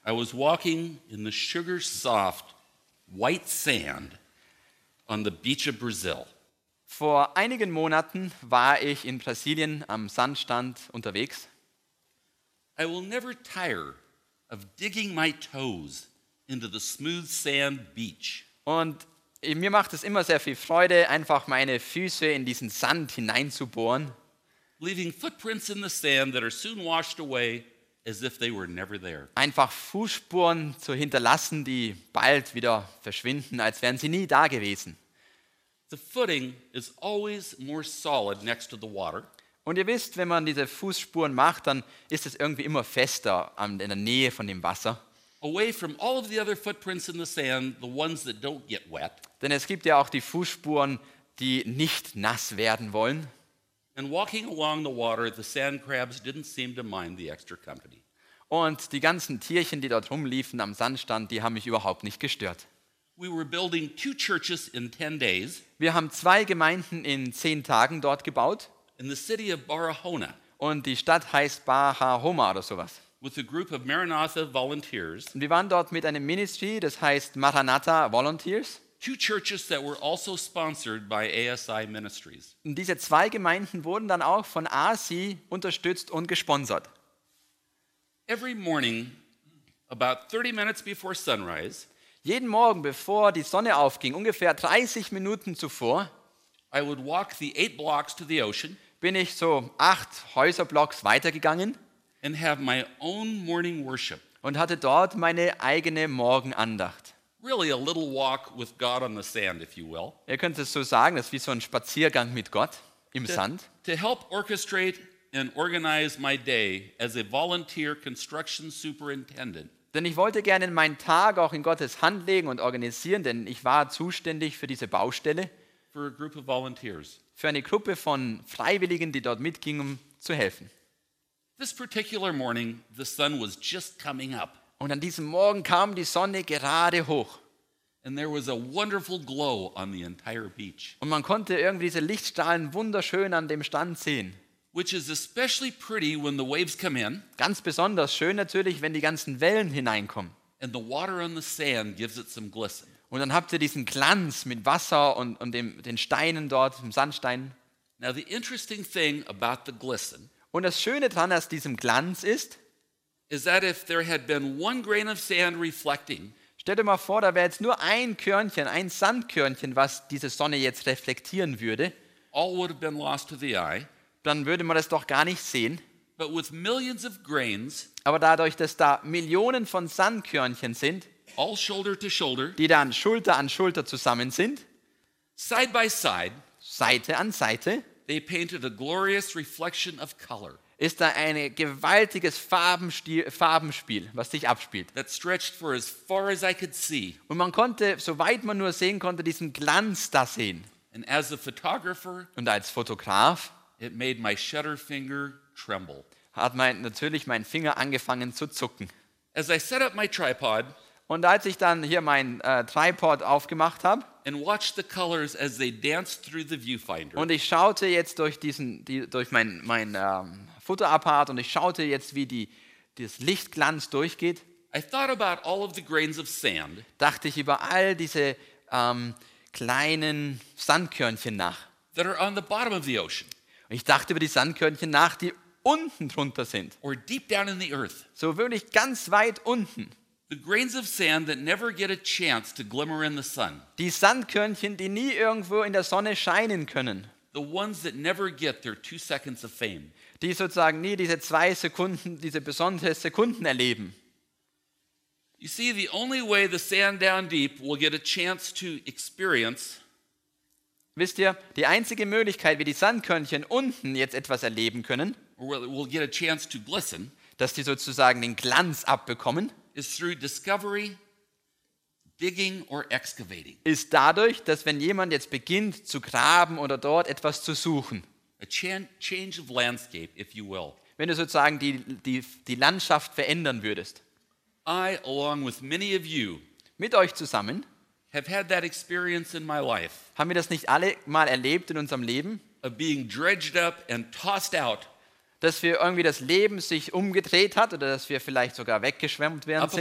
I was walking in the sugar-soft white sand on the beach of Brazil. Vor einigen Monaten war ich in Brasilien am Sandstrand unterwegs. I will never tire of digging my toes into the smooth sand beach. Und mir macht es immer sehr viel Freude, einfach meine Füße in diesen Sand hineinzubohren, Leaving footprints in the sand that are soon washed away as if they were never there. einfach Fußspuren zu hinterlassen, die bald wieder verschwinden, als wären sie nie da gewesen. The footing is always more solid next to the water, Und ihr wisst, wenn man diese Fußspuren macht, dann ist es irgendwie immer fester in der Nähe von dem Wasser. away from all of the other footprints in the sand, the ones that don't get wet. Denn es gibt ja auch die Fußspuren, die nicht nass werden wollen. And walking along the water, the sand crabs didn't seem to mind the extra company. Und die ganzen Tierchen, die dort rumliefen am Sandstrand, die haben mich überhaupt nicht gestört. We were building 2 churches in 10 days Wir haben 2 Gemeinden in 10 Tagen dort gebaut. in the city of Barahona Und die Stadt heißt Bahahoma oder sowas. with a group of Maranatha volunteers, Und wir waren dort mit einem Ministry, das heißt Maranatha Volunteers. 2 churches that were also sponsored by ASI Ministries. Und diese 2 Gemeinden wurden dann auch von ASI unterstützt und gesponsert. Every morning, about 30 minutes before sunrise, Jeden Morgen, bevor die Sonne aufging, ungefähr 30 Minuten zuvor, I would walk the 8 blocks to the ocean bin ich so 8 Häuserblocks weitergegangen and have my own morning worship. und hatte dort meine eigene Morgenandacht. Really a little walk with God on the sand, if you will, Ihr könnt es so sagen, das ist wie so ein Spaziergang mit Gott im Sand. to help orchestrate and organize my day as a volunteer construction superintendent. Denn ich wollte gerne meinen Tag auch in Gottes Hand legen und organisieren, denn ich war zuständig für diese Baustelle, For a group of volunteers. für eine Gruppe von Freiwilligen, die dort mitgingen, um zu helfen. This particular morning, the sun was just coming up, Und an diesem Morgen kam die Sonne gerade hoch. and there was a wonderful glow on the entire beach, Und man konnte irgendwie diese Lichtstrahlen wunderschön an dem Strand sehen. which is especially pretty when the waves come in Ganz besonders schön natürlich, wenn die ganzen Wellen hineinkommen. and the water on the sand gives it some glisten. Und dann habt ihr diesen Glanz mit Wasser und den Steinen dort, dem Sandstein. Now, the interesting thing about the glisten Und das Schöne daran an diesem Glanz ist, is that if there had been 1 grain of sand reflecting, stellt euch mal vor, da wäre jetzt nur ein Körnchen, ein Sandkörnchen, was diese Sonne jetzt reflektieren würde, all would have been lost to the eye. dann würde man das doch gar nicht sehen. But with millions of grains, Aber dadurch, dass da Millionen von Sandkörnchen sind, all shoulder to shoulder, die dann an Schulter zusammen sind, side by side, Seite an Seite, they painted a glorious reflection of color ist da ein gewaltiges Farbenspiel, was sich abspielt. that stretched for as far as I could see. Und man konnte, soweit man nur sehen konnte, diesen Glanz da sehen. And as a photographer, Und als Fotograf it made my shutter finger tremble. hat natürlich mein Finger angefangen zu zucken. As I set up my tripod Und als ich dann hier mein Tripod aufgemacht habe and watched the colors as they danced through the viewfinder, und ich schaute jetzt durch mein Fotoapparat und ich schaute jetzt, wie das Lichtglanz durchgeht, I thought about all of the grains of sand dachte ich über all diese kleinen Sandkörnchen nach. that are on the bottom of the ocean Und ich dachte über die Sandkörnchen nach, die unten drunter sind. or deep down in the earth. So wirklich ganz weit unten. The grains of sand that never get a chance to glimmer in the sun. Die Sandkörnchen, die nie irgendwo in der Sonne scheinen können. The ones that never get their 2 seconds of fame. Die sozusagen nie diese 2 Sekunden, diese besondere Sekunden erleben. You see, the only way the sand down deep will get a chance to experience Wisst ihr, die einzige Möglichkeit, wie die Sandkörnchen unten jetzt etwas erleben können, or will get a chance to glisten, dass die sozusagen den Glanz abbekommen, is through discovery, digging, or excavating. ist dadurch, dass wenn jemand jetzt beginnt zu graben oder dort etwas zu suchen, A change of landscape, if you will. wenn du sozusagen die Landschaft verändern würdest. I, along with many of you, Mit euch zusammen have had that experience in my life haben wir das nicht alle mal erlebt in unserem Leben, of being dredged up and tossed out dass wir irgendwie das Leben sich umgedreht hat oder dass wir vielleicht sogar weggeschwemmt werden.